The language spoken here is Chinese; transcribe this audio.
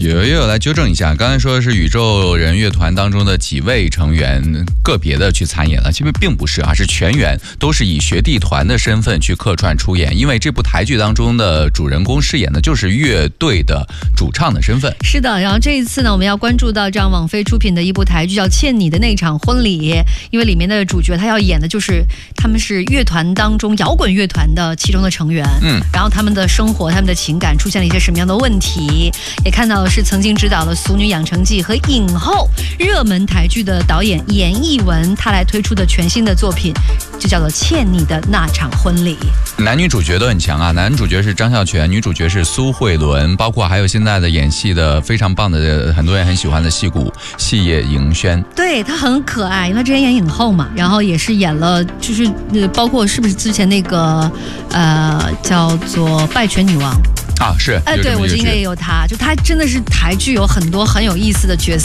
有来纠正一下，刚才说的是宇宙人乐团当中的几位成员个别的去参演了，其实并不是啊，是全员都是以学弟团的身份去客串出演，因为这部台剧当中的主人公饰演的就是乐队的主唱的身份。 是的，然后这一次呢，我们要关注到这样网飞出品的一部台剧叫《欠你的那场婚礼》，因为里面的主角他要演的就是他们是乐团当中摇滚乐团的其中的成员，然后他们的生活、他们的情感出现了一些什么样的问题，也看到的是曾经执导了《俗女养成记》和影后热门台剧的导演严艺文，他来推出的全新的作品就叫做《欠你的那场婚礼》。 男女主角都很强啊，男主角是张孝全，女主角是苏慧伦，包括还有现在的演戏的非常棒的很多人很喜欢的戏骨细野迎轩。 对，她很可爱，因为她之前演影后嘛，然后也是演了就是包括是不是之前那个叫做《拜权女王》 啊，是， 对，我觉得应该也有她，就她真的是台剧有很多很有意思的角色。